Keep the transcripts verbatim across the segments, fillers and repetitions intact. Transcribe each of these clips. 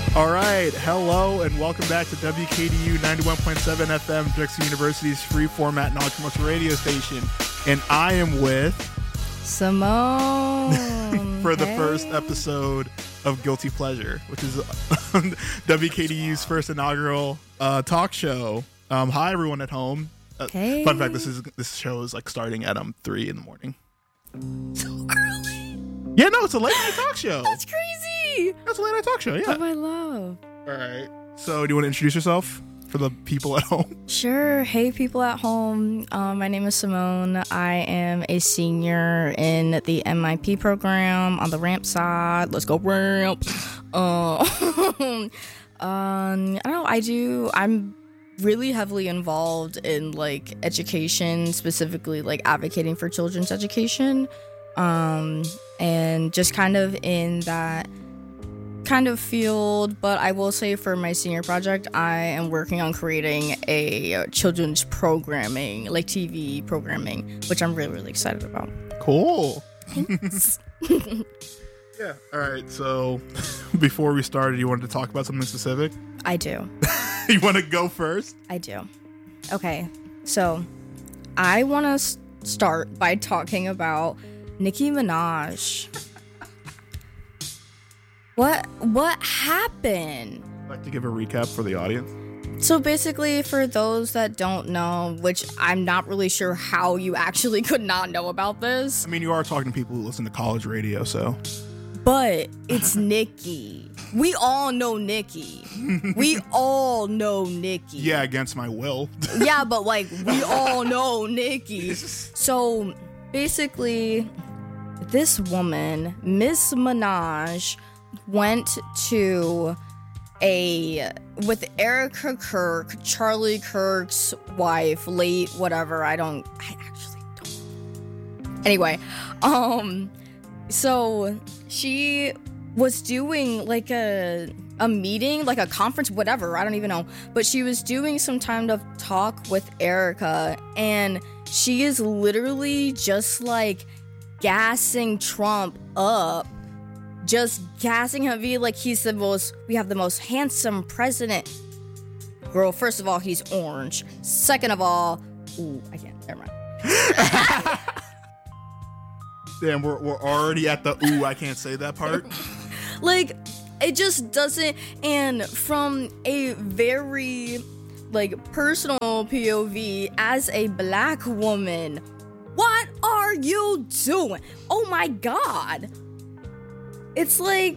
All right, hello and welcome back to W K D U ninety-one point seven F M, Drexel University's free format non-commercial radio station. And I am with Simone for the hey. first episode of Guilty Pleasure, which is W K D U's first inaugural uh, talk show. Um, hi, everyone at home. Uh, Hey. Fun fact: this is this show is like starting at um three in the morning. So early. Yeah, no, it's a late night talk show. That's crazy. That's a late night talk show. Yeah. Oh, my love. All right. So, do you want to introduce yourself for the people at home? Sure. Hey, people at home. Um, my name is Simone. I am a senior in the M I P program on the ramp side. Let's go ramp. Uh, um, I don't know. I do. I'm really heavily involved in like education, specifically like advocating for children's education. Um, and just kind of in that kind of field, but I will say for my senior project, I am working on creating a children's programming, like T V programming, which I'm really, really excited about. Cool. Thanks. Yeah. All right. So, before we started, you wanted to talk about something specific? I do. You want to go first? I do. Okay. So, I want to s- start by talking about Nicki Minaj. What what happened? I'd like to give a recap for the audience. So basically, for those that don't know, which I'm not really sure how you actually could not know about this, I mean, you are talking to people who listen to college radio, so. but it's Nicki. We all know Nicki. We all know Nicki. Yeah, against my will. Yeah, but like, we all know Nicki. So basically, this woman, Miss Minaj, went to a with Erica Kirk, Charlie Kirk's wife, late whatever. I don't. I actually don't. Anyway, um, so she was doing like a a meeting, like a conference, whatever. I don't even know. But she was doing some kind of talk with Erica, and she is literally just like gassing Trump up. Just gassing him, be like he's the most, we have the most handsome president. Girl, first of all, he's orange. Second of all, ooh, I can't, never mind. Damn, we're, we're already at the ooh, I can't say that part. Like, it just doesn't, and from a very, like, personal P O V, as a black woman, what are you doing? Oh my God. It's like,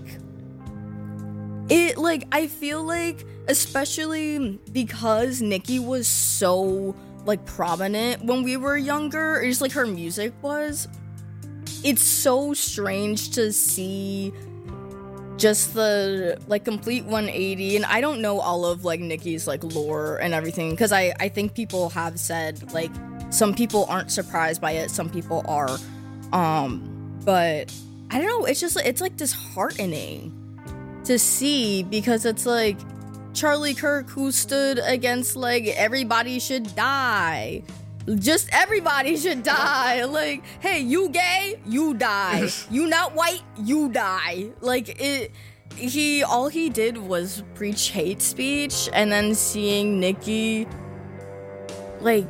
it, like, I feel like, especially because Nicki was so, like, prominent when we were younger, or just, like, her music was, it's so strange to see just the, like, complete one eighty, and I don't know all of, like, Nicki's, like, lore and everything, because I, I think people have said, like, some people aren't surprised by it, some people are, um, but I don't know, it's just, it's like disheartening to see, because it's like Charlie Kirk, who stood against like everybody should die, just everybody should die, like, hey, you gay, you die, you not white, you die, like, it, he, all he did was preach hate speech, and then seeing Nicki, like,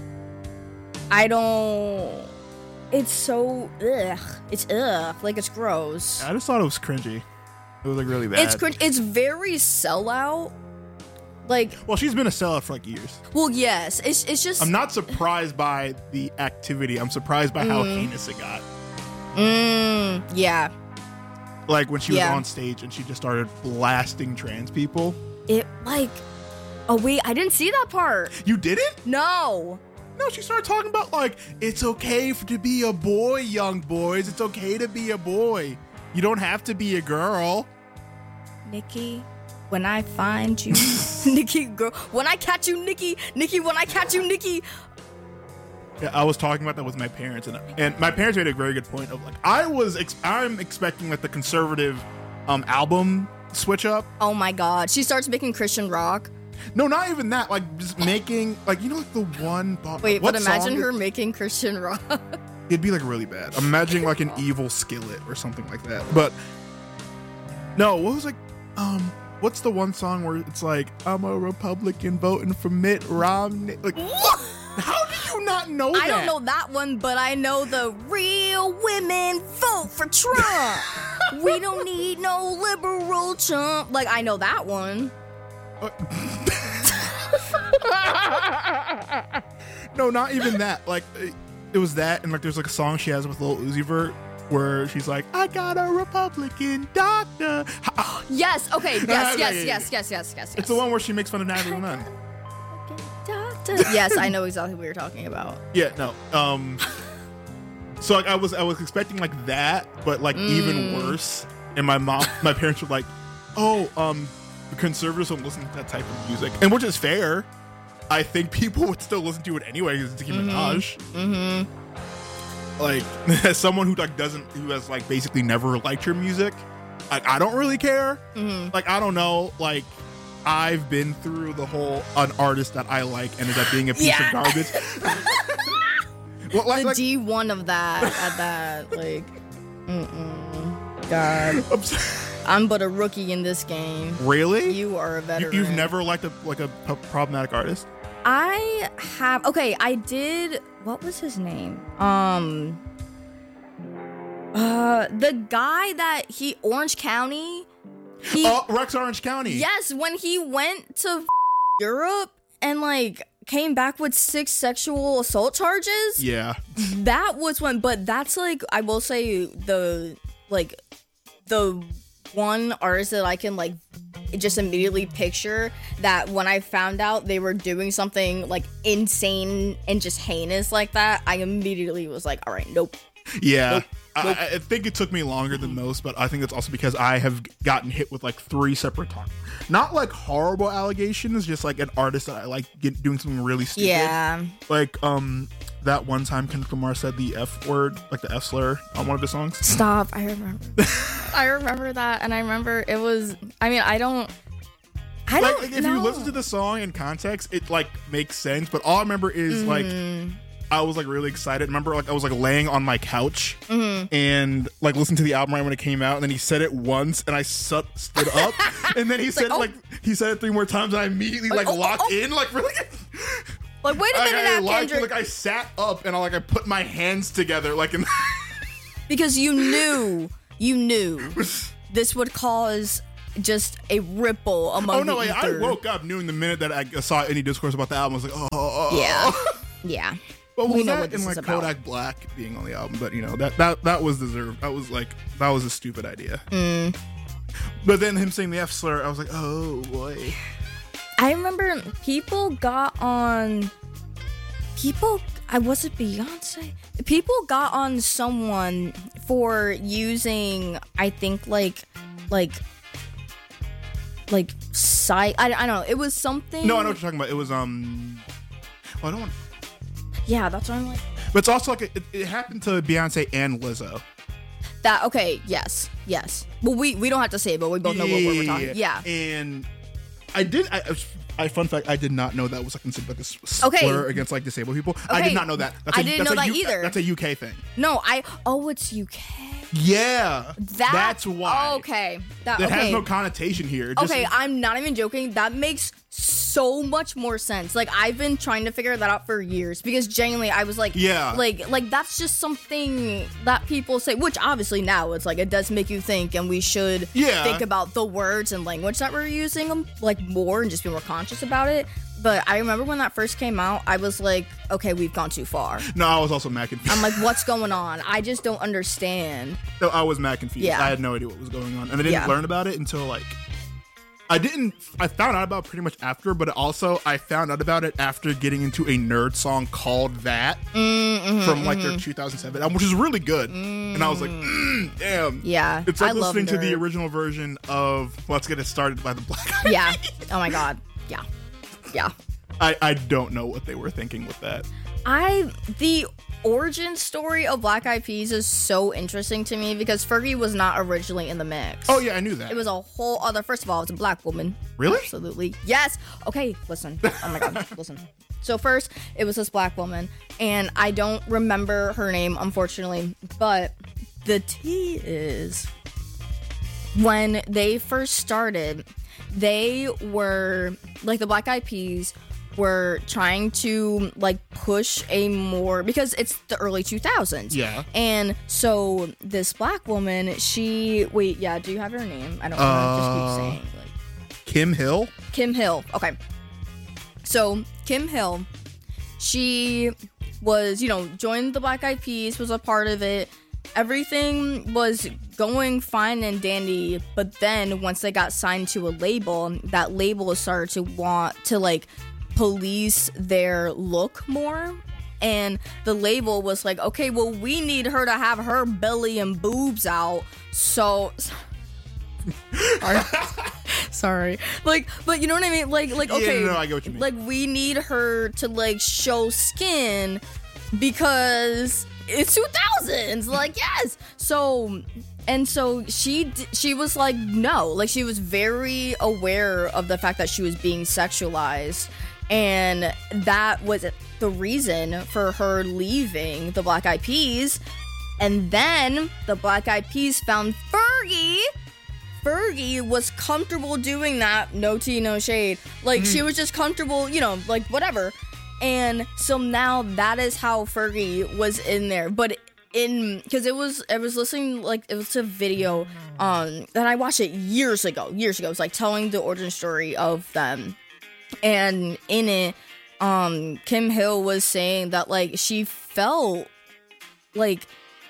I don't, it's so, ugh. It's ugh. Like, it's gross. I just thought it was cringy. It was, like, really bad. It's cringe. It's very sellout. Like, well, she's been a sellout for, like, years. well, yes. It's it's just... I'm not surprised by the activity. I'm surprised by how Mm. heinous it got. Mm, yeah. Like, when she was Yeah. on stage and she just started blasting trans people. It, like... Oh, wait. I didn't see that part. You didn't? No. No, she started talking about, like, it's okay for, to be a boy, young boys. It's okay to be a boy. You don't have to be a girl. Nicki, when I find you... Nicki, girl. When I catch you, Nicki. Nicki, when I catch you, Nicki. Yeah, I was talking about that with my parents, and and my parents made a very good point of, like, I was, ex- I'm expecting, like, the conservative um album switch up. Oh, my God. She starts making Christian rock. No, not even that. Like, just making, like, you know, like the one. Bo- Wait, what but imagine song her is- making Christian rock. It'd be like really bad. I'm imagining like an evil skillet or something like that. But no, what was like, um, what's the one song where it's like, I'm a Republican voting for Mitt Romney? Like, what? How do you not know that? I don't know that one, but I know the real women vote for Trump. We don't need no liberal Trump. Like, I know that one. No, not even that. Like, it, it was that, and like, there's like a song she has with Lil Uzi Vert where she's like, I got a Republican doctor. Yes, okay, yes, yes, yeah, yeah, yes, yeah. yes, yes, yes, yes. It's the one where she makes fun of Natalie Nunn. Doctor. Yes, I know exactly what you're talking about. Yeah, no. Um, so like, I was I was expecting like that, but like mm. even worse. And my mom, my parents were like, "Oh, um, conservatives don't listen to that type of music," and which is fair. I think people would still listen to it anyway because it's Nicki Minaj. Mm-hmm. Like, as someone who like doesn't, who has like basically never liked her music, like I don't really care. Mm-hmm. Like I don't know, like. I've been through the whole an artist that I like ended up being a piece yeah. of garbage. Well, like, the like, D one of that at that, like, mm-mm. God, I'm but a rookie in this game. Really? You are a veteran. You, you've never liked a like a, a problematic artist? I have. Okay, I did. What was his name? Um, uh, the guy that he Orange County. He, oh, Rex Orange County. Yes, when he went to Europe and like came back with six sexual assault charges. Yeah. That was when, but that's like, I will say the, like, the one artist that I can like just immediately picture that when I found out they were doing something like insane and just heinous like that, I immediately was like, all right, nope. Yeah. Nope. Nope. I, I think it took me longer than most, but I think it's also because I have gotten hit with like three separate times. Not like horrible allegations, just like an artist that I like get, doing something really stupid. Yeah. Like um that one time Kendrick Lamar said the F word, like the F slur on one of his songs. Stop. I remember. I remember that, and I remember it was, I mean, I don't I like, don't like if know. you listen to the song in context, it like makes sense, but all I remember is Mm-hmm. like I was like really excited. Remember, like I was like laying on my couch Mm-hmm. and like listening to the album right when it came out, and then he said it once, and I su- stood up, and then he said like, oh. like he said it three more times, and I immediately like, Like, oh, locked oh, oh. in, like really. Like, wait a Like, minute I, now, locked in, Kendrick. like I sat up and I like I put my hands together, like in. Because you knew, you knew this would cause just a ripple among Oh no! the Like, I ether. woke up knowing the minute that I saw any discourse about the album, I was like, oh, oh, oh. Yeah, yeah. But We was know that what this and like is about. Kodak Black being on the album? But you know that that that was deserved. That was like that was a stupid idea. Mm. But then him saying the F slur, I was like, oh boy. I remember people got on. People, I was it Beyonce. People got on someone for using, I think, like, like, like, site. I, I don't know. It was something. No, I know what you're talking about. It was um. Well, I don't want. Yeah, that's what I'm like. But it's also like it, it happened to Beyonce and Lizzo. That okay? Yes, yes. Well, we we don't have to say it, but we both know what we're talking. Yeah. And I did. I, I fun fact. I did not know that was like considered like a slur Okay. against like disabled people. I Okay. did not know that. That's I a, didn't that's know a that U- either. That's a U K thing. No, I. Oh, it's U K. Yeah. That, that's why. Okay. That It okay. has no connotation here. It just- Okay, I'm not even joking. That makes so much more sense. Like, I've been trying to figure that out for years because genuinely I was like, Yeah. like, like that's just something that people say, which obviously now it's like, it does make you think, and we should Yeah. think about the words and language that we're using um, like more and just be more conscious about it. But I remember when that first came out, I was like, okay, we've gone too far. No, I was also mad confused. I'm like, what's going on? I just don't understand. No, I was mad confused. Yeah. I had no idea what was going on, and I didn't Yeah. learn about it until like I didn't. I found out about it pretty much after, but also I found out about it after getting into a nerd song called "That" Mm-hmm, from like their two thousand seven album, which is really good. And I was like, mm, damn. Yeah, It's like I love listening to the Nerd. original version of "Let's Get It Started" by the Black Eyed Yeah. Oh my god. Yeah. Yeah. I, I don't know what they were thinking with that. I the origin story of Black Eyed Peas is so interesting to me because Fergie was not originally in the mix. Oh yeah, I knew that. It was a whole other. First of all, it's a black woman. Really? Absolutely. Yes. Okay. Listen. Oh my god. Listen. So first, it was this black woman, and I don't remember her name, unfortunately. But the T is when they first started, they were like the Black Eyed Peas were trying to like push a more, because it's the early two thousands. Yeah. And so this black woman, she wait, yeah, do you have her name? I don't know. Uh, just keep saying like Kim Hill. Kim Hill. Okay. So Kim Hill, she was, you know, joined the Black Eyed Peas, was a part of it. Everything was going fine and dandy, but then once they got signed to a label, that label started to want to like police their look more. And the label was like, okay, well, we need her to have her belly and boobs out. So sorry. Sorry. Like, but you know what I mean? Like, like okay. Yeah, no, no, I get what you mean. Like, we need her to like show skin because it's two thousands. Like, yes. So, and so she d- she was like, no. Like, she was very aware of the fact that she was being sexualized. And that was the reason for her leaving the Black Eyed Peas. And then the Black Eyed Peas found Fergie. Fergie was comfortable doing that. No tea, no shade. Like, mm-hmm. she was just comfortable, you know, like, whatever. And so now that is how Fergie was in there. But in, because it was, I was listening, like, it was a video um, that I watched it years ago. Years ago. It was, like, telling the origin story of them. And in it, um, Kim Hill was saying that, like, she felt, like,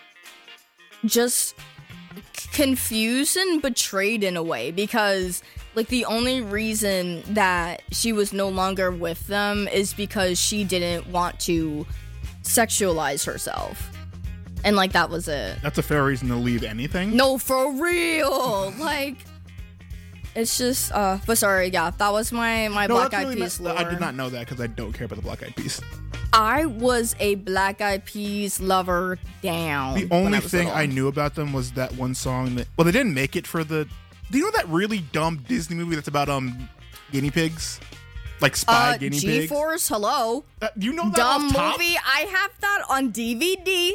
just confused and betrayed in a way, because, like, the only reason that she was no longer with them is because she didn't want to sexualize herself. And, like, that was it. That's a fair reason to leave anything? No, for real! Like... It's just, uh, but sorry, yeah, that was my, my no, Black Eyed really Peas not, lore. I did not know that because I don't care about the Black Eyed Peas. I was a Black Eyed Peas lover down. The only I thing little. I knew about them was that one song that, well, they didn't make it for the, do you know that really dumb Disney movie that's about, um, guinea pigs? Like spy uh, guinea G-Force, pigs? G-Force, hello. Uh, you know that Dumb off top? movie, I have that on D V D.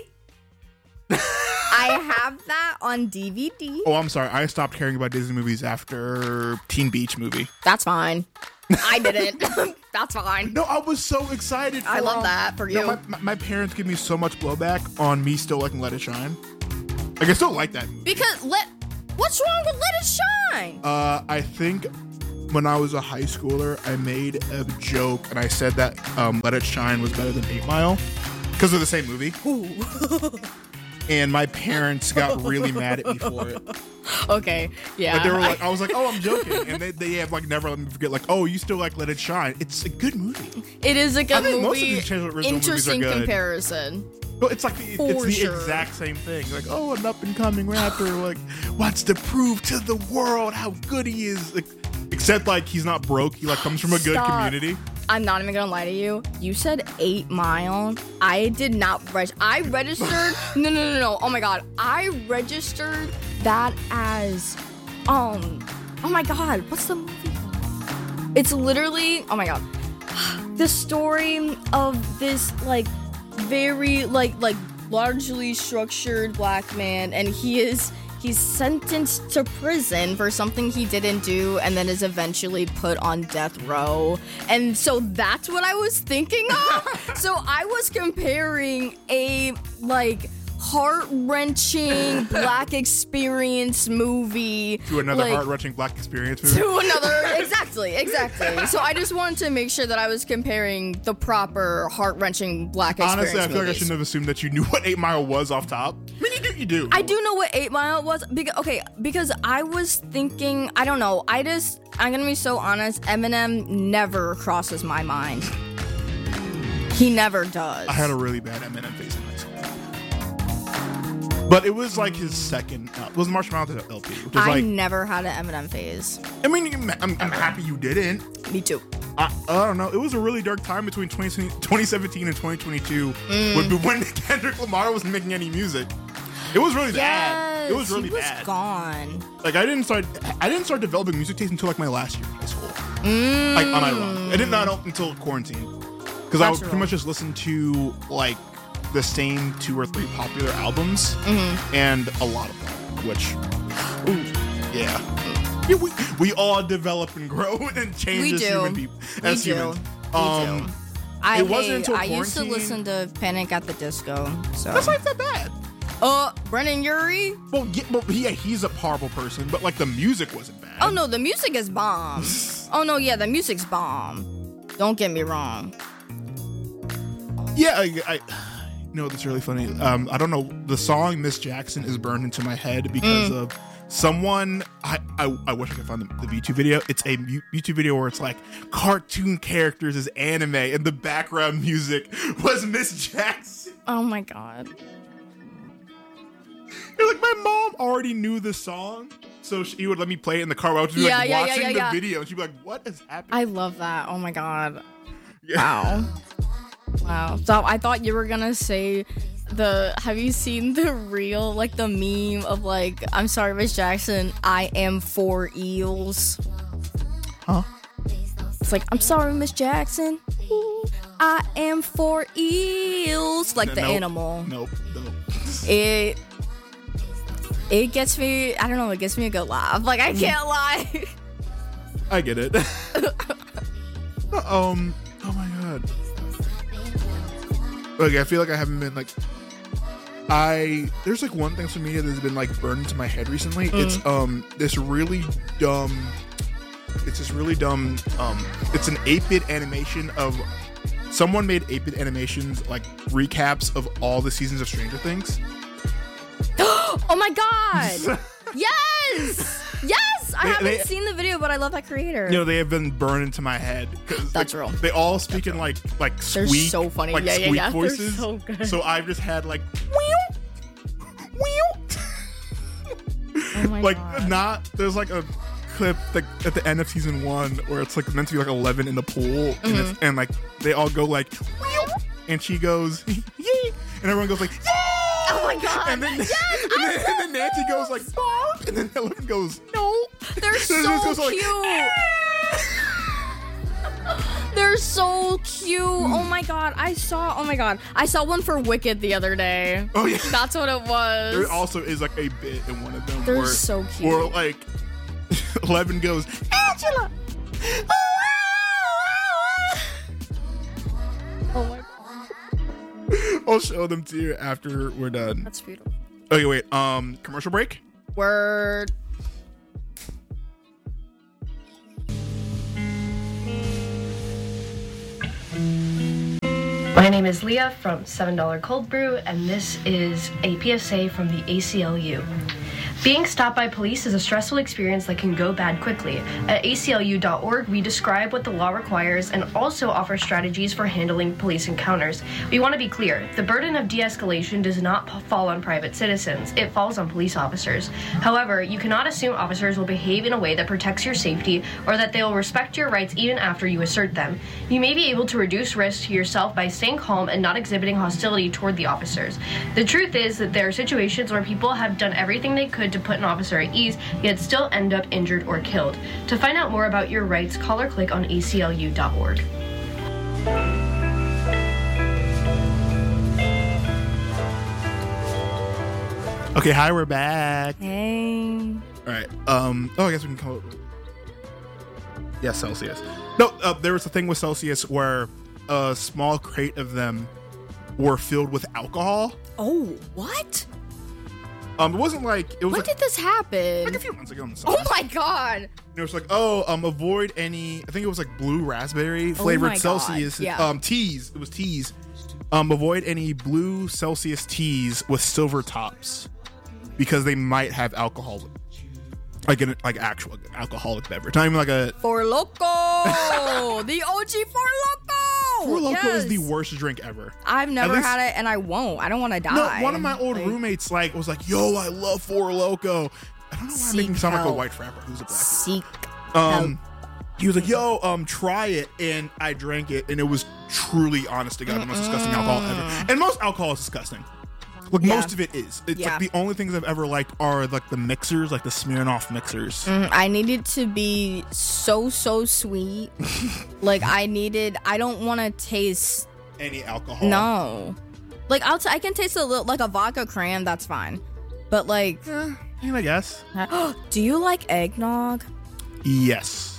I have that on D V D. Oh, I'm sorry. I stopped caring about Disney movies after Teen Beach Movie. That's fine. I didn't. That's fine. No, I was so excited. For, I love um, that for you. No, my, my, my parents give me so much blowback on me still liking Let It Shine. Like, I still like that movie. Because let, what's wrong with Let It Shine? Uh, I think when I was a high schooler, I made a joke and I said that um, Let It Shine was better than eight mile because they're the same movie. Ooh. And my parents got really mad at me for it. Okay, yeah. But they were like, I was like, oh, I'm joking. And they, they have like never let me forget, like, oh, you still like Let It Shine. It's a good movie. It is a good I think movie. Most of these original Interesting movies are good. comparison. But it's like the, For it's the sure. exact same thing. Like, oh, an up and coming rapper, like, wants to prove to the world how good he is. Like, except like he's not broke. He like comes from a good Stop. community. I'm not even gonna lie to you. You said eight mile. I did not register. I registered. no, no, no, no. Oh my god. I registered that as, um. Oh my god. What's the movie called? It's literally. Oh my god. The story of this like very like like largely structured black man, and he is. He's sentenced to prison for something he didn't do and then is eventually put on death row. And so that's what I was thinking of. So I was comparing a, like, heart-wrenching black experience movie to another like, heart-wrenching black experience movie. To another, exactly, exactly. So I just wanted to make sure that I was comparing the proper heart-wrenching black experience Honestly, I feel movies. like I shouldn't have assumed that you knew what eight mile was off top. I mean, you do. You do. I do know what eight mile was. Because, okay, because I was thinking, I don't know. I just, I'm gonna be so honest. Eminem never crosses my mind. He never does. I had a really bad Eminem phase in high school. But it was like his second. Uh, it was Marshall Mathers L P. Which was I like, never had an Eminem phase. I mean, I'm, I'm happy you didn't. Me too. I, I don't know. It was a really dark time between twenty seventeen and twenty twenty-two mm. when, when Kendrick Lamar wasn't making any music. It was really yes, bad. It was really he was bad. Gone. Like I didn't start. I didn't start developing music taste until like my last year of high school. Mm. Like unironically, I did not know until quarantine because I would pretty much just listen to like the same two or three popular albums mm-hmm. and a lot of them, which ooh, Yeah. yeah we, we all develop and grow and change We as do. human people. We As do. humans. We Um, do. I, it wasn't hey, until I used to quarantine- listen to Panic at the Disco. So. That's not that bad. Uh, Brennan Urie? Well, yeah, well, yeah, he's a horrible person, but like the music wasn't bad. Oh no, the music is bomb. Oh no, yeah, the music's bomb. Don't get me wrong. Yeah, I, I you know that's really funny. Um, I don't know. The song Miss Jackson is burned into my head because Mm. of someone. I, I I wish I could find the, the YouTube video. It's a mu- YouTube video where it's like cartoon characters as anime, and the background music was Miss Jackson. Oh my god. You're like, my mom already knew the song, so she would let me play it in the car while I was Yeah, like yeah, yeah, watching yeah, the yeah. video, and she'd be like, "What is happening?" I love that. Oh my god. Yeah. Wow. Wow. So I thought you were gonna say the have you seen the real like the meme of like I'm sorry Miss Jackson, I am for eels. Huh? It's like I'm sorry Miss Jackson, I am for eels. Like the Nope. animal. Nope. Nope. It it gets me I don't know, it gets me a good laugh. Like I can't lie. I get it. um. Oh my god. Okay, I feel like I haven't been like. I there's like one thing for me that's been like burned into my head recently. Mm. It's um this really dumb. It's this really dumb. Um, it's an eight-bit animation of. Someone made eight-bit animations like recaps of all the seasons of Stranger Things. Oh my god! Yes! Yes! I They- haven't they- seen the video, but I love that creator. You know, they have been burned into my head. 'Cause, That's like, real. They all speak in like like They're squeak, so funny. like Yeah, yeah, squeak yeah. They're voices. so good. So I've just had like, Oh my like god. not. There's like a clip like at the end of season one where it's like meant to be like eleven in the pool, and, Mm-hmm. it's, and like they all go like, and she goes, yay, and everyone goes like, yay. Oh my god. And then, Yes, and, then, I and then Nancy goes like, Bob, and then Eleven goes, no. They're And then so it goes like, cute. They're so cute. Oh my god. I saw oh my god. I saw one for Wicked the other day. Oh yeah. That's what it was. There also is like a bit in one of them They're where, so cute. where like Eleven goes, Angela. Oh my god. I'll show them to you after we're done. That's beautiful. Okay, wait. Um, commercial break. Word. My name is Leah from seven dollar Cold Brew, and this is a P S A from the A C L U. Being stopped by police is a stressful experience that can go bad quickly. At A C L U dot org, we describe what the law requires and also offer strategies for handling police encounters. We want to be clear, the burden of de-escalation does not p- fall on private citizens, it falls on police officers. However, you cannot assume officers will behave in a way that protects your safety or that they will respect your rights even after you assert them. You may be able to reduce risk to yourself by staying calm and not exhibiting hostility toward the officers. The truth is that there are situations where people have done everything they could to put an officer at ease, yet still end up injured or killed. To find out more about your rights, call or click on A C L U dot org. Okay, hi, we're back. Hey. All right. Um. Oh, I guess we can call it. Yeah, Celsius. No, uh, there was a thing with Celsius where a small crate of them were filled with alcohol. Oh, what? Um, it wasn't like it was When like, did this happen? like a few months ago. On the Oh my god. It was like, oh, um, avoid any. I think it was like blue raspberry flavored my God, Celsius. yeah. Um, teas. It was teas. Um, avoid any blue Celsius teas with silver tops because they might have alcohol, like an like actual alcoholic beverage. Not even like a. For Loco! The O G For Loco! Four Loko is Yes. the worst drink ever. I've never least- had it and I won't. I don't want to No, die. one of my old Like, roommates like was like, "Yo, I love Four Loko." I don't know why I'm making him Seek sound like a help. white rapper who's a black. Seek Um, he was like, "Yo, um, try it," and I drank it, and it was truly, honest to God, the most disgusting alcohol ever. And most alcohol is disgusting. Like Yeah. most of it is. It's Yeah. like the only things I've ever liked are like the mixers, like the Smirnoff mixers. Mm, I needed to be so so sweet. Like I needed. I don't want to taste. Any alcohol. No. Like I'll. T- I can taste a little like a vodka cran. That's fine. But like, I mean, I guess. Do you like eggnog? Yes.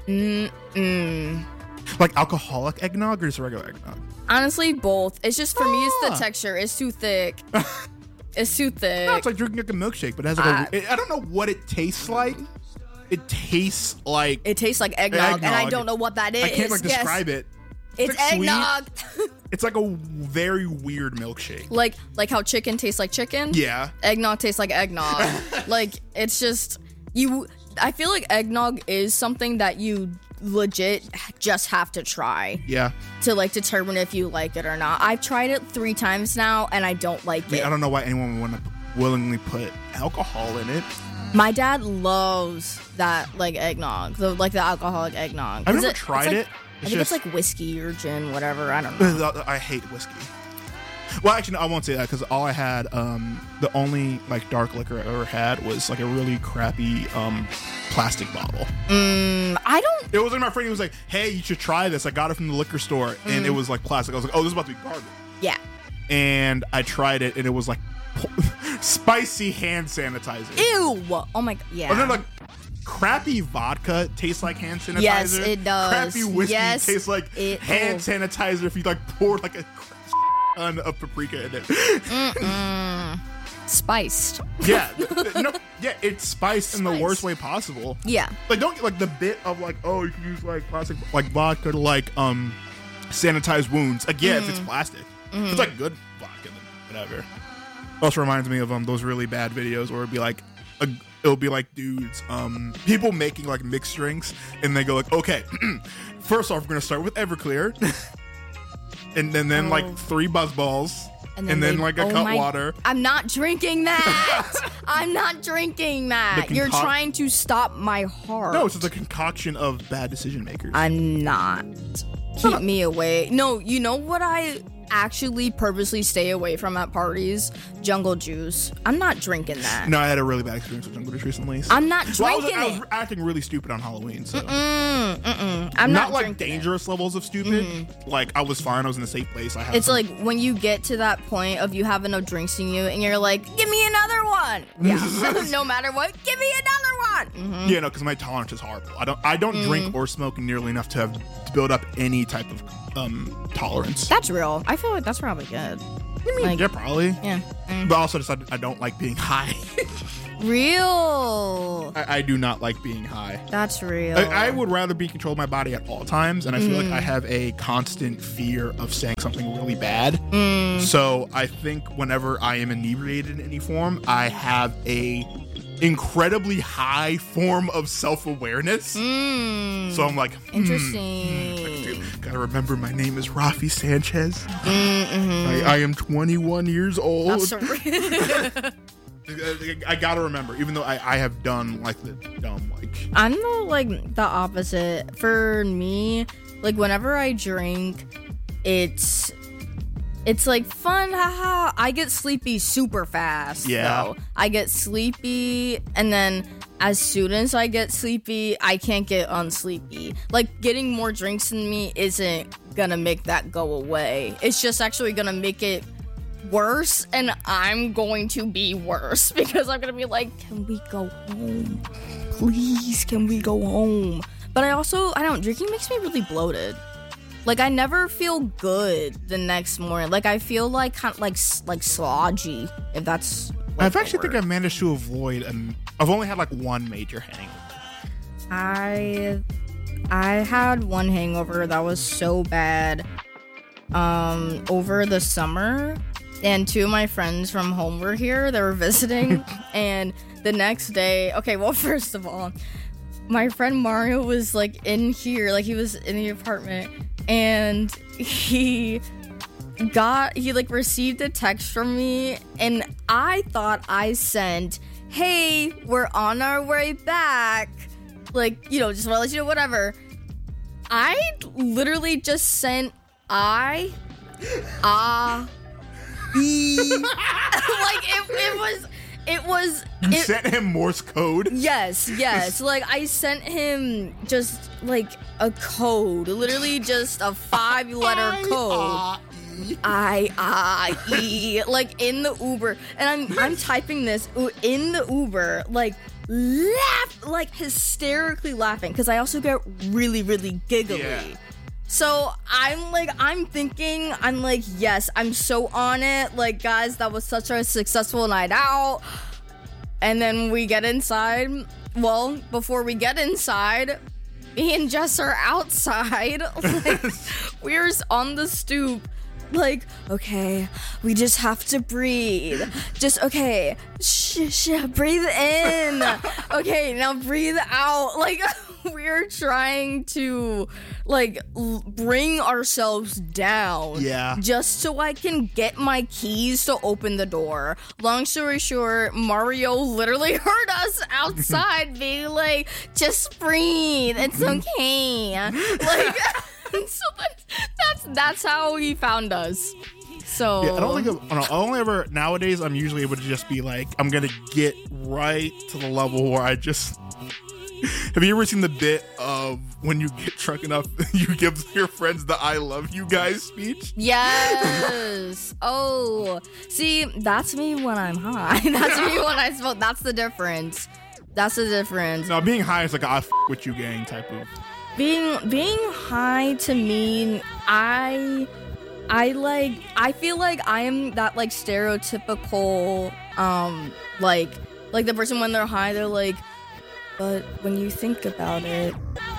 Mm-mm. Like alcoholic eggnog or just regular eggnog? Honestly, both. It's just for me, it's Ah. the texture. It's too thick. It's too thick. No, it's like drinking like a milkshake, but it has like I- a, it, I don't know what it tastes like. It tastes like It tastes like eggnog, and I Eggnog. don't know what that is. I can't like Yes. describe it. It's, like sweet. eggnog. It's like a very weird milkshake. like like how chicken tastes like chicken. Yeah. Eggnog tastes like eggnog. Like it's just you. I feel like eggnog is something that you legit just have to try Yeah. to like determine if you like it or not. I've tried it three times now, and I don't like I, mean, it. I don't know why anyone would want to willingly put alcohol in it. My dad loves that like eggnog, the like the alcoholic eggnog. I've Is never it- tried it's like- it. I It's think just it's like whiskey or gin, whatever. I don't know. I hate whiskey. Well, actually, no, I won't say that because all I had, um, the only like dark liquor I ever had was like a really crappy um, plastic bottle. Mm, I don't. It was like my friend. He was like, "Hey, you should try this. I got it from the liquor store, and Mm. it was like plastic." I was like, "Oh, this is about to be garbage." Yeah. And I tried it, and it was like spicy hand sanitizer. Ew. Oh my god. Yeah. And then like crappy vodka tastes like hand sanitizer. Yes, it does. Crappy whiskey Yes, tastes like it- hand oh. sanitizer if you like poured like a ton of paprika in it. Mm-mm. Spiced. Yeah, th- th- no, yeah, it's spiced in the Spiced. worst way possible. Yeah. Like don't get like the bit of like, oh, you can use like plastic like vodka to like um sanitize wounds. Like yeah, if Mm. it's plastic, if it's like good vodka, then whatever. Also reminds me of um those really bad videos where it'd be like a, it'll be like dudes um people making like mixed drinks and they go like, okay, first off we're gonna start with Everclear, and then then Oh. like three buzz balls. And then, they- like a oh cut my- water. I'm not drinking that. I'm not drinking that. The You're concoct- trying to stop my heart. No, it's just a concoction of bad decision makers. I'm not. Keep me away. No, you know what I actually purposely stay away from at parties? Jungle juice. I'm not drinking that. No, I had a really bad experience with Jungle Juice recently. so- I'm not Well, I was, drinking I was it. acting really stupid on Halloween, so Mm, mm-mm. I'm not, not, like drinking it. dangerous levels of stupid. Like I was fine. I was in a safe place. I had. It's some- like when you get to that point of you having no drinks in you and you're like, give me another one. Yeah. No matter what, give me another one. Mhm. yeah, no, because my tolerance is horrible. I don't. I don't Mm. drink or smoke nearly enough to have to build up any type of um tolerance. That's real. I feel like that's probably good. I mean, like- yeah, probably. Yeah. Mm. But also, just I, I don't like being high. Real. I, I do not like being high. That's real. I, I would rather be in control of my body at all times, and I feel Mm. like I have a constant fear of saying something really bad. Mm. So I think whenever I am inebriated in any form, I have a incredibly high form of self-awareness. Mm. So I'm like, hmm, Interesting. gotta remember my name is Rafi Sanchez. Mm-hmm. I, I am twenty-one years old. That's so real. I, I gotta remember, even though I, I have done like the dumb, like I'm the like the opposite. For me, like whenever I drink, it's it's like fun, haha. I get sleepy super fast. Yeah. though. I get sleepy, and then as soon as I get sleepy, I can't get unsleepy. Like getting more drinks in me isn't gonna make that go away. It's just actually gonna make it worse, and I'm going to be worse because I'm gonna be like, can we go home? Please, can we go home? But I also, I don't, drinking makes me really bloated. Like I never feel good the next morning. Like I feel like kind of like s- like slodgy, if that's. Like I've the actually think word. I've managed to avoid, and I've only had like one major hangover. I I had one hangover that was so bad um over the summer, and two of my friends from home were here. They were visiting, and the next day, okay, well, first of all, my friend Mario was like in here, like he was in the apartment, and he got he like received a text from me, and I thought I sent, hey, we're on our way back, like, you know, just want to let you know, whatever. I literally just sent I ah e like it, it was it was You it, sent him Morse code. Yes, yes. Like I sent him just like a code, literally just a five-letter code. I I E like in the Uber, and I'm I'm typing this in the Uber, like laugh, like hysterically laughing, because I also get really really giggly. Yeah. So I'm like, I'm thinking, I'm like, yes, I'm so on it. Like, guys, that was such a successful night out. And then we get inside. Well, before we get inside, me and Jess are outside. Like, we're on the stoop. Like, okay, we just have to breathe. Just, okay, shh, shh, breathe in. Okay, now breathe out. Like, we're trying to, like, l- bring ourselves down. Yeah. Just so I can get my keys to open the door. Long story short, Mario literally heard us outside being like, just breathe. It's okay. Like... So that's, that's that's how he found us. So Yeah, I don't think I've, I don't, I only ever nowadays I'm usually able to just be like, I'm gonna get right to the level where I just. Have you ever seen the bit of when you get drunk enough, you give your friends the "I love you guys" speech? Yes. Oh, see, that's me when I'm high. That's me when I smoke. That's the difference. That's the difference. No, being high is like a "I f- with you" gang type of. Being being high to me, I I like I feel like I am that like stereotypical um like like the person when they're high, they're like, but when you think about it,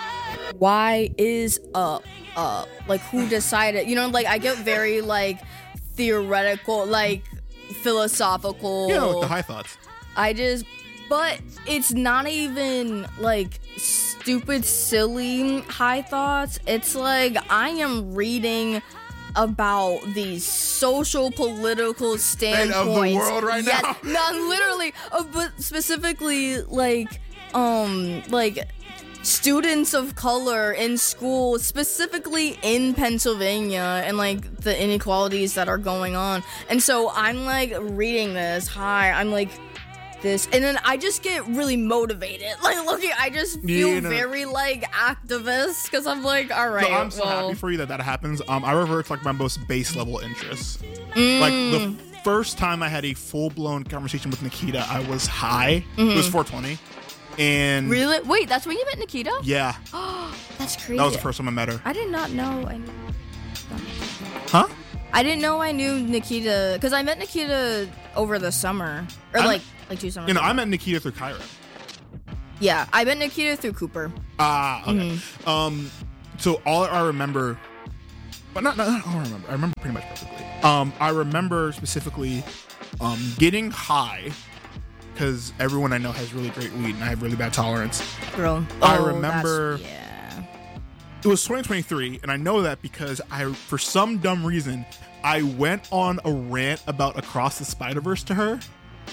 why is up up? Like, who decided? You know, like I get very like theoretical, like philosophical. You know, with the high thoughts. I just, but it's not even like stupid, silly high thoughts. It's like I am reading about these social, political standpoints of the world right yes, now. No, literally, uh, but specifically like, um, like students of color in school, specifically in Pennsylvania, and like the inequalities that are going on. And so I'm like reading this. Hi, I'm like. This and then I just get really motivated. Like, looking, I just feel Yeah, no. very like activist because I'm like, all right. So I'm so well, happy for you that that happens. Um, I revert to like my most base level interests. Mm. Like the first time I had a full blown conversation with Nikita, I was high. It was four twenty, and Really? Wait, that's when you met Nikita? yeah, That's crazy. that was the first time I met her. I did not know. I knew. Huh? I didn't know I knew Nikita because I met Nikita over the summer or I'm- like like two summers. You know, ago. I met Nikita through Kyra. Yeah, I met Nikita through Cooper. Ah, okay. Mm-hmm. Um, so all I remember, but not, not, not all I remember. I remember pretty much perfectly. Um, I remember specifically, um, getting high because everyone I know has really great weed and I have really bad tolerance. Girl. I Oh, remember- that's- Yeah. It was twenty twenty-three, and I know that because I, for some dumb reason, I went on a rant about Across the Spider-Verse to her.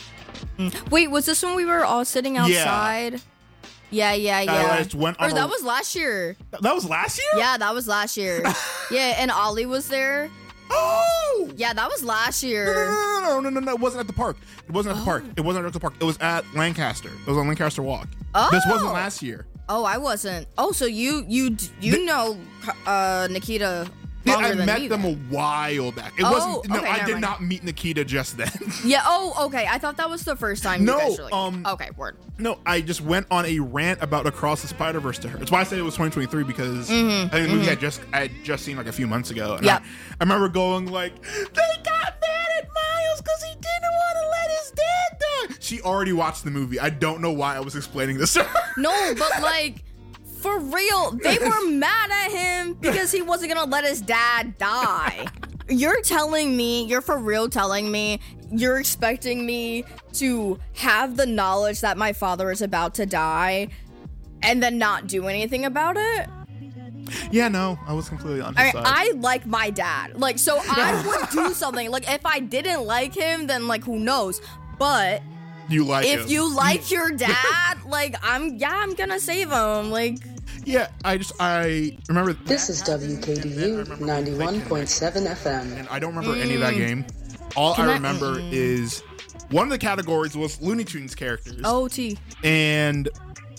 Wait, was this when we were all sitting Yeah. outside? Yeah, yeah, yeah. I just went or on a- that was last year. That was last year? Yeah, that was last year. Yeah, and Ollie was there. Oh! Yeah, that was last No, year. no, no, no, no, no, no, it wasn't at the park. It wasn't at the park. It wasn't at the park. It was at Lancaster. It was on Lancaster Walk. Oh. This wasn't last year. Oh, I wasn't. Oh, so you you you The- know uh, Nikita Yeah, longer I than met me, them then. a while back. It Oh, wasn't. No, okay, I never did mind. not meet Nikita just then. Yeah. Oh, okay. I thought that was the first time. No, You guys were like, um, okay, word. No, I just went on a rant about Across the Spider Verse to her. That's why I said it was twenty twenty-three because Mm-hmm, I mean, the movie I just I had just seen like a few months ago. And Yep. I, I remember going like, they got mad at Miles because he didn't want to let his dad die. She already watched the movie. I don't know why I was explaining this to her. No, but like. For real, they were mad at him because he wasn't gonna let his dad die. You're telling me, you're for real telling me, you're expecting me to have the knowledge that my father is about to die and then not do anything about it? Yeah, no, I was completely on his I, side. I like my dad. Like, so I would do something. Like, if I didn't like him, then like, who knows? But you like if him. you like your dad, like, I'm, yeah, I'm gonna save him. Like, Yeah, I just I remember This is W K D U ninety-one point seven F M. and I don't remember any of that game. All Can I I- remember is one of the categories was Looney Tunes characters. O T. And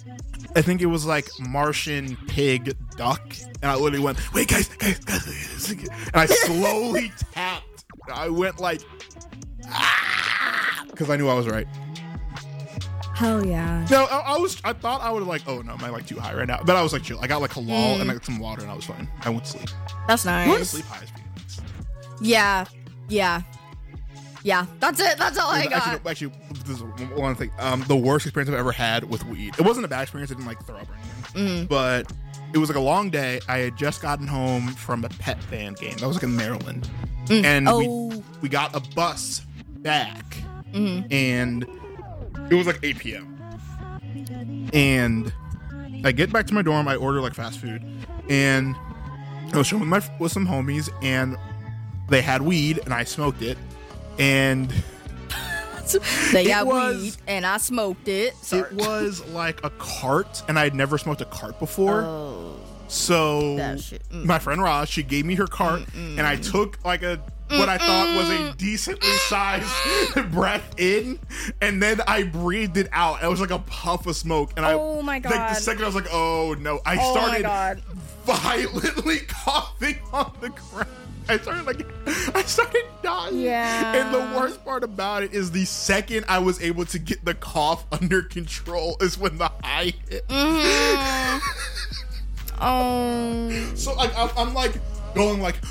I think it was like Martian pig duck, and I literally went, "Wait, guys, guys, guys!" And I slowly tapped. I went like, ah, because I knew I was right. Hell yeah. No, I, I was. I thought I would like, oh no, am I like too high right now? But I was like chill. I got like halal Mm. and like some water, and I was fine. I went to sleep. That's I went to nice. sleep high as Phoenix. Yeah. Yeah. Yeah. That's it. That's all I got. Actually, actually, this is one thing. Um, the worst experience I've ever had with weed. It wasn't a bad experience. I didn't like throw up or anything. Mm. But it was like a long day. I had just gotten home from a pet band game. That was like in Maryland, Mm. and Oh. we we got a bus back, Mhm. and it was like eight p.m. And I get back to my dorm. I order like fast food, and I was showing my with some homies, and they had weed, and I smoked it, and They It got was- weed and I smoked it. Sorry. it was like a cart, and I had never smoked a cart before. Oh, So that shit. Mm. my friend Roz, she gave me her cart, and I took like a what I thought was a decently sized breath in, and then I breathed it out. It was like a puff of smoke, and I Oh my like the God. second I was like, oh no! I Oh my started God. violently coughing on the ground. I started like I started dying. Yeah. And the worst part about it is the second I was able to get the cough under control is when the high hit. Mhm. Oh. So like I'm, I'm like going like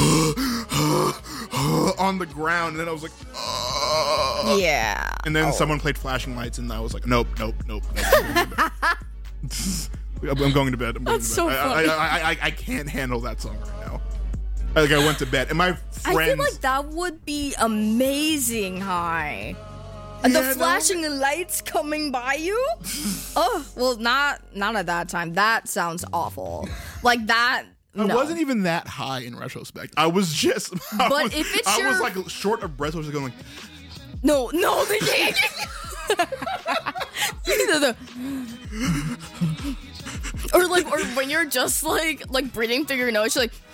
on the ground, and then I was like, "Ugh." Yeah. And then Oh. someone played flashing lights, and I was like, nope, nope, nope, nope. I'm I'm going to bed. I'm going That's to so bed. I, funny. I, I, I, I can't handle that song right now. Like I went to bed, and my friends. I feel like that would be amazing high. And Yeah, the no. flashing lights coming by you? Oh, well, not not at that time. That sounds awful. Like that. I No. wasn't even that high in retrospect. I was just. I But was, if it's I was your- like short of breath. I was going like, No, no, they can't. Either the- or like, or when you're just like, like breathing through your nose, you're like.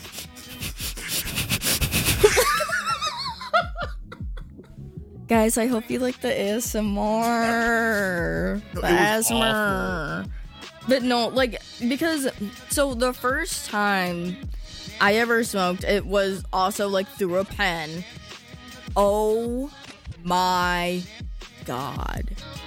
Guys, I hope you like the A S M R. No, The it was A S M R. But no, like, because, so the first time I ever smoked, it was also like through a pen. Oh my god.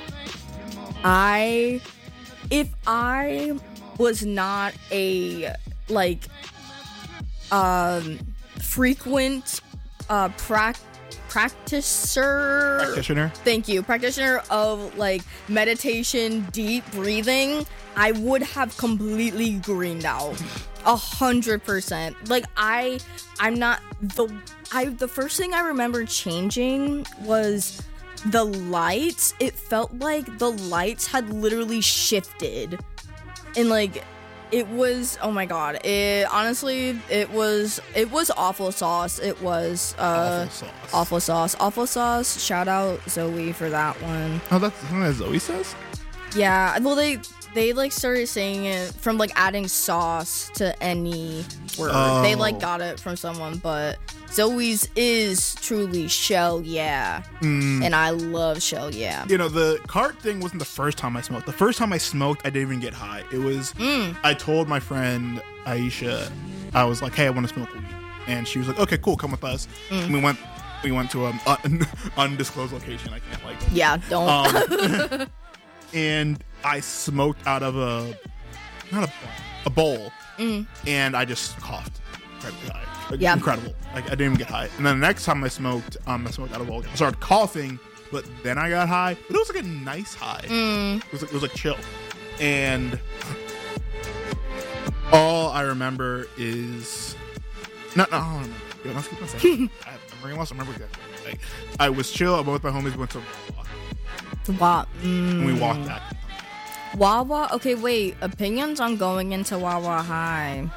I, if I was not a, like, um, frequent, uh, prac practicer. practitioner. Thank you. Practitioner of like meditation, deep breathing, I would have completely greened out. A hundred percent. Like I I'm not the I the first thing I remember changing was the lights. It felt like the lights had literally shifted. And like it was, oh my god, it honestly it was it was awful sauce. It was uh Awful sauce. awful sauce. Awful sauce. Shout out Zoe for that one. Oh, that's something that Zoe says. Yeah, well they they like started saying it from like adding sauce to any word. They like Oh. got it from someone, but Zoe's is truly shell yeah. Mm. And I love shell yeah. You know, the cart thing wasn't the first time I smoked. The first time I smoked, I didn't even get high. It was, Mm. I told my friend Aisha, I was like, hey, I want to smoke weed. And she was like, okay, cool, come with us. Mm. And we went we went to an un- undisclosed location. I can't like Yeah, don't. Um, and I smoked out of a, not a, a bowl. Mm. And I just coughed. Incredibly high. Like, Yeah. Incredible. Like, I didn't even get high. And then the next time I smoked, um, I smoked out of a bowl again. I started coughing, but then I got high. But it was like a nice high. Mm. It was like, it was like chill. And all I remember is no, no, I don't remember. Yo, let's keep on saying. I, I'm bringing lost. I remember good. Like, I was chill. I went with my homies. We went to Wawa, Wa- and we walked mm. back. Wawa. Okay, wait. Opinions on going into Wawa High.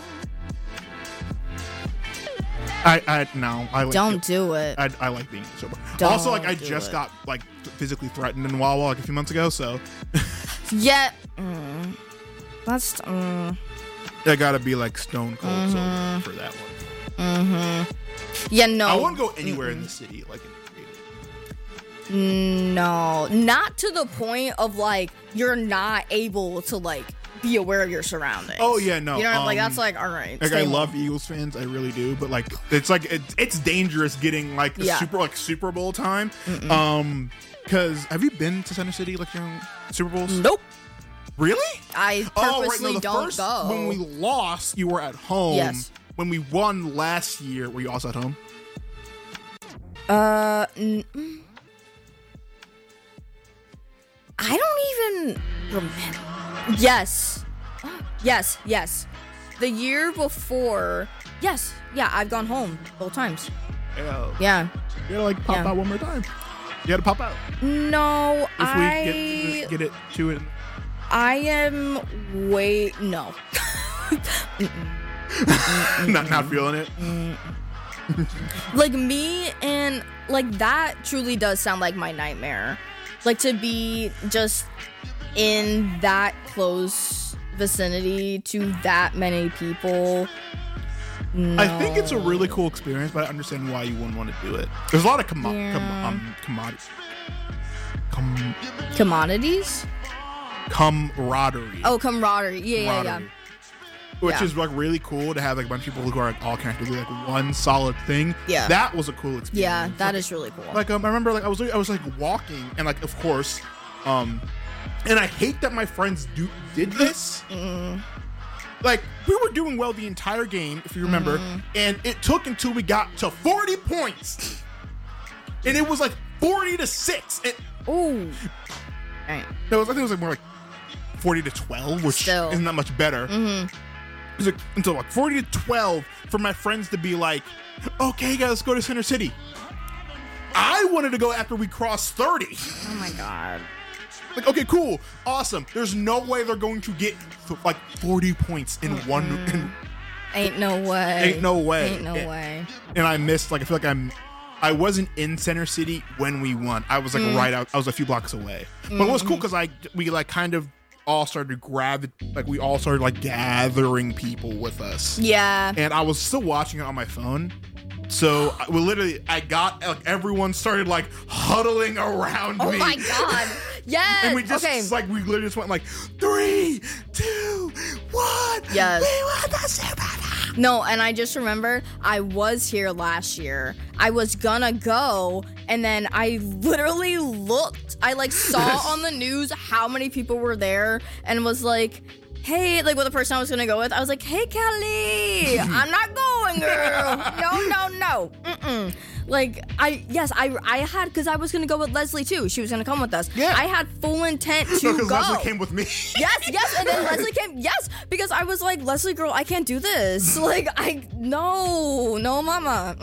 I, I no, I like Don't do it. I, I like being sober. Don't also, like I do just it. got like physically threatened in Wawa like a few months ago, so Yeah. Mm. That's. Mm. I gotta be like stone cold Mhm. sober for that one. Mm-hmm. Yeah. No. I wouldn't go anywhere in the city like in No, not to the point of like you're not able to like be aware of your surroundings. Oh yeah, no. You know, um, like that's like all right. Like stay I home. love Eagles fans, I really do. But like, it's like it's, it's dangerous getting like Yeah. super like Super Bowl time. Mm-mm. Um, because have you been to Center City like during Super Bowls? Nope. Really? I Oh, right. purposely No, the don't first go. when we lost, you were at home. Yes. When we won last year, were you also at home? Uh, n- I don't even remember. Yes, yes, yes. The year before, yes, yeah, I've gone home both times. Yeah. Yeah. You gotta like pop Yeah. out one more time. You gotta pop out. No, If I. we get, just get it to it. I am wait no. not not feeling it. Like me and like that truly does sound like my nightmare. Like to be just in that close vicinity to that many people. No. I think it's a really cool experience, but I understand why you wouldn't want to do it. There's a lot of commo- Yeah. com- um, commodities. Com- commodities. camaraderie. Oh, camaraderie. Yeah, yeah, yeah. Camaraderie. Which Yeah. is like really cool to have like a bunch of people who are like all connected to like one solid thing. Yeah. That was a cool experience. Yeah, that like, is really cool. Like um, I remember like I was I was like walking and like of course, um, and I hate that my friends do did this. Mm. Like we were doing well the entire game, if you remember, Mm. and it took until we got to forty points, and it was like forty to six. And Ooh. Right. no, I think it was like more like forty to twelve, which Still. isn't that much better. Mm-hmm. It was like until like forty to twelve for my friends to be like, okay, guys, let's go to Center City. I wanted to go after we crossed thirty. Oh my god. Like, okay, cool, awesome. There's no way they're going to get like forty points in Mm-mm. one. In, Ain't no way. Ain't no way. Ain't no And- way. and I missed. Like, I feel like I'm. I wasn't in Center City when we won. I was like Mm. right out. I was a few blocks away. But it was cool because I we like kind of all started to grab it. Like we all started like gathering people with us. Yeah. And I was still watching it on my phone. So I, we literally, I got like everyone started like huddling around Oh me. my god. Yes. And we just okay. like we literally just went like three, two, one. Yes. We won the Super Bowl. No, and I just remember I was here last year. I was gonna go, and then I literally looked. I like saw on the news how many people were there, and was like, "Hey," like with the person I was gonna go with. I was like, "Hey, Kelly, I'm not going, girl. No, no, no. Mm-mm." Like I, yes, I, I had because I was gonna go with Leslie too. She was gonna come with us. Yeah. I had full intent to No, because go. Leslie came with me. Yes, yes, and then Leslie came. Yes, because I was like, Leslie, girl, I can't do this. Like, I no, no, mama.